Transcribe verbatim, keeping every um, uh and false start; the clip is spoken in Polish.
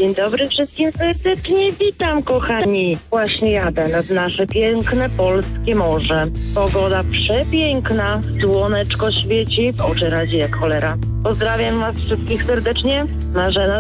Dzień dobry, wszystkim serdecznie witam, kochani. Właśnie jadę nad nasze piękne polskie morze. Pogoda przepiękna, słoneczko świeci, w oczy radzi jak cholera. Pozdrawiam was wszystkich serdecznie. Marzena